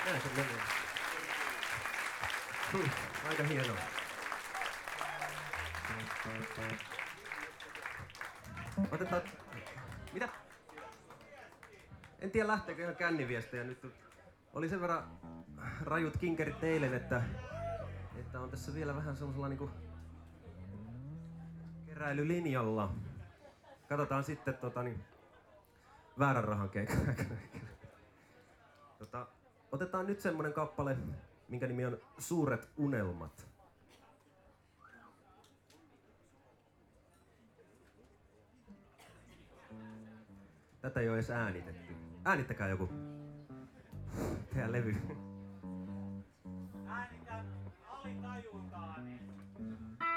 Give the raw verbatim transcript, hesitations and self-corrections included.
Näin se menee. Hmm, aika hienoa. Otetaan... Mitä? En tiedä lähteekö ihan känniviestejä nyt. Oli sen verran rajut kinkerit eilen, että, että on tässä vielä vähän semmosella niinku keräilylinjalla. Katsotaan sitten tota niin väärän rahan keikkaa. Tota, otetaan nyt semmonen kappale, minkä nimi on Suuret unelmat. Tätä ei oo edes äänitetty. Äänittäkää joku. Tehdään levy.